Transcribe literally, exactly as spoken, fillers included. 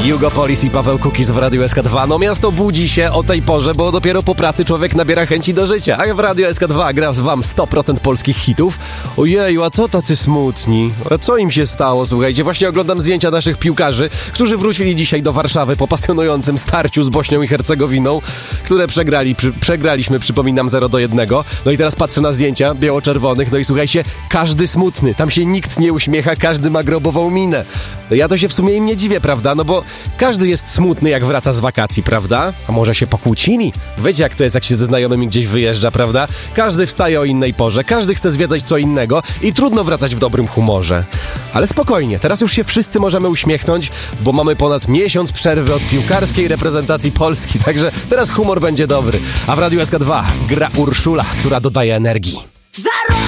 Hugo Polis i Paweł Kukis w Radiu S K dwa. No miasto budzi się o tej porze, bo dopiero po pracy człowiek nabiera chęci do życia. A w Radiu S K dwa gra wam sto procent polskich hitów. Ojeju, a co tacy smutni? A co im się stało? Słuchajcie, właśnie oglądam zdjęcia naszych piłkarzy, którzy wrócili dzisiaj do Warszawy po pasjonującym starciu z Bośnią i Hercegowiną, które przegrali, przy, przegraliśmy, przypominam, zero do jednego. No i teraz patrzę na zdjęcia biało-czerwonych, no i słuchajcie, każdy smutny, tam się nikt nie uśmiecha, każdy ma grobową minę. No ja to się w sumie im nie dziwię, prawda? No bo każdy jest smutny, jak wraca z wakacji, prawda? A może się pokłócili? Wiecie, jak to jest, jak się ze znajomymi gdzieś wyjeżdża, prawda? Każdy wstaje o innej porze, każdy chce zwiedzać co innego i trudno wracać w dobrym humorze. Ale spokojnie, teraz już się wszyscy możemy uśmiechnąć, bo mamy ponad miesiąc przerwy od piłkarskiej reprezentacji Polski, także teraz humor będzie dobry. A w Radiu S K dwa gra Urszula, która dodaje energii.